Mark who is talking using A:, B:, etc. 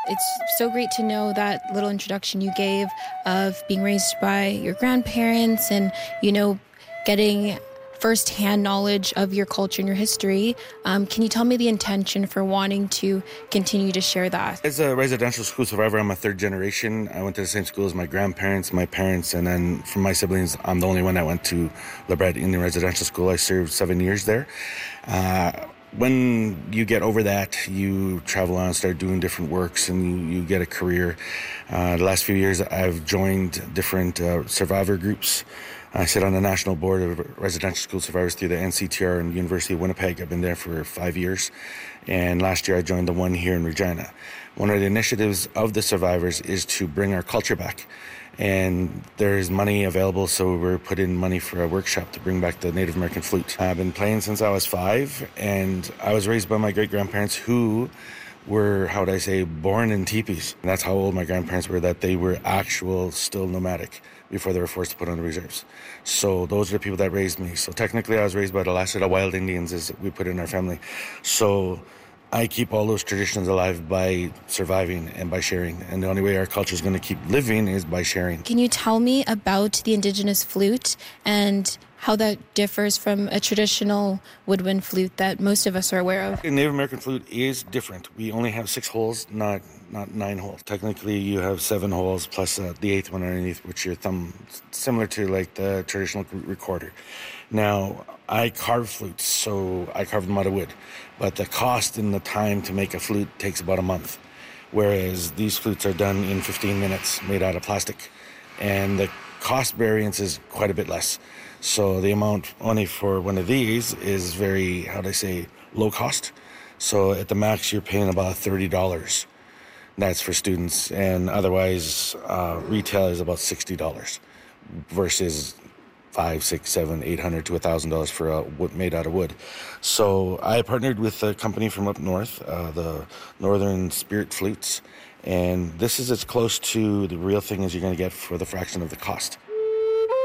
A: It's so great to know that little introduction you gave of being raised by your grandparents and, getting firsthand knowledge of your culture and your history. Can you tell me the intention for wanting to continue to share that?
B: As a residential school survivor, I'm a third generation. I went to the same school as my grandparents, my parents, and then from my siblings, I'm the only one that went to LeBret Indian Residential School. I served 7 years there. When you get over that, you travel on, start doing different works, and you get a career. The last few years, I've joined different survivor groups. I sit on the National Board of Residential School Survivors through the NCTR and University of Winnipeg. I've been there for 5 years. And last year, I joined the one here in Regina. One of the initiatives of the survivors is to bring our culture back. And there's money available, so we're putting money for a workshop to bring back the Native American flute. I've been playing since I was 5, and I was raised by my great-grandparents who were, born in teepees. And that's how old my grandparents were, that they were actual, still nomadic before they were forced to put on the reserves. So those are the people that raised me. So technically I was raised by the last of the wild Indians, as we put in our family. So I keep all those traditions alive by surviving and by sharing. And the only way our culture is going to keep living is by sharing.
A: Can you tell me about the Indigenous flute and how that differs from a traditional woodwind flute that most of us are aware of?
B: The Native American flute is different. We only have 6 holes, not 9 holes. Technically, you have 7 holes plus the 8th one underneath, which your thumb, similar to like the traditional recorder. Now, I carve flutes, so I carve them out of wood. But the cost and the time to make a flute takes about a month, whereas these flutes are done in 15 minutes, made out of plastic. And the cost variance is quite a bit less. So the amount only for one of these is very, low cost. So at the max, you're paying about $30. That's for students. And otherwise, retail is about $60 versus $500, $600, $700, $800 to $1,000 for a wood made out of wood. So I partnered with a company from up north, the Northern Spirit Flutes. And this is as close to the real thing as you're going to get for the fraction of the cost.